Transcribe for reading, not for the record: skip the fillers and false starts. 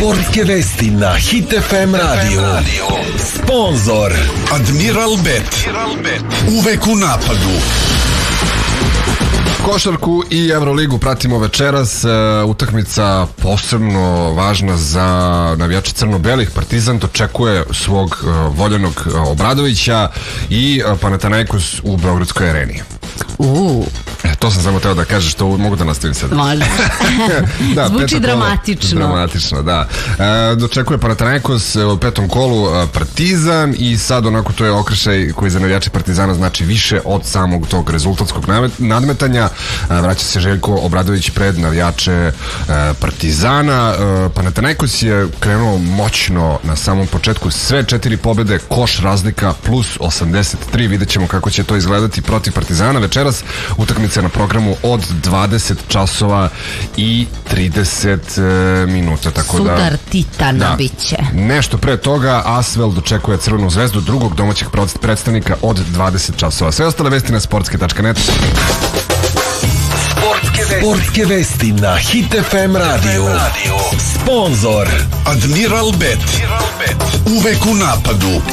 Sportske vesti na Hit FM radio. Sponzor Admiral Bet. Uvek u napadu. Košarku i Euroligu pratimo večeras. Utakmica posebno važna za navijače crno-belih. Partizan očekuje svog voljenog Obradovića i Panathinaikos u Beogradskoj areni. To sam samo teo da kažem, što mogu da nastavim sad. Može. Da, zvuči dramatično. Dramatično, da. Dočekuje Panathinaikos u petom kolu Partizan i sad onako to je okršaj koji za navijače Partizana znači više od samog tog rezultatskog nadmetanja. Vraća se Željko Obradović pred navijače Partizana. Panathinaikos je krenuo moćno na samom početku, sve 4 pobjede, koš razlika plus 83. Vidjet ćemo kako će to izgledati protiv Partizana večeras. Utakmica na programu od 20 časova i 30 minuta. Tako Sudar titana bit će. Nešto pre toga Asvel dočekuje Crvenu zvezdu, drugog domaćeg predstavnika od 20 časova. Sve ostale vesti na sportske.net. Sportske vesti na Hit FM radio. Sponzor Admiral Bet. Uvek u napadu.